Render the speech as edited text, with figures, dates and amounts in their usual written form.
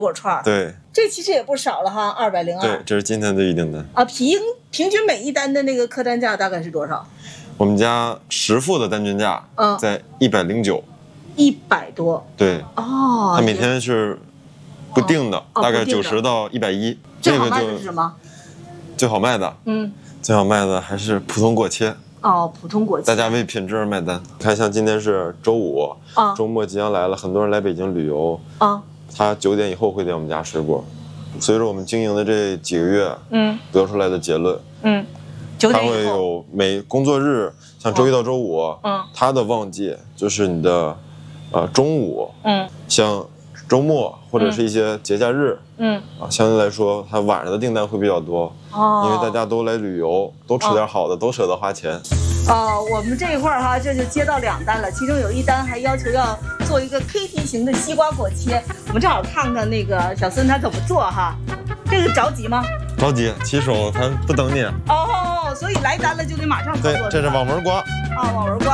果串。 对， 这其实也不少了哈，202。 对，这是今天的预订单啊。平均每一单的那个客单价大概是多少？ 我们家实付的单均价在109，100 多。 对， 哦， 它每天是不定的，大概90到110。 最好卖的是什么？ 最好卖的，最好卖的还是普通果切。 哦，普通果切。 大家为品质而卖单。看，像今天是周五，周末即将来了，很多人来北京旅游他9点以后会点我们家水果。随着我们经营的这几个月，得出来的结论， 它会有每工作日，像周一到周五，它的旺季就是你的，中午，像周末或者是一些节假日，相对来说，它晚上的订单会比较多，因为大家都来旅游，都吃点好的，都舍得花钱。 我们这一块哈，这就接到2单了，其中有一单还要求要做一个 K 梯形的西瓜果切，我们正好看看那个小孙他怎么做哈。这个着急吗？ 着急，骑手他不等你。 所以来单了就得马上做。 对，这是网纹瓜。 网纹瓜。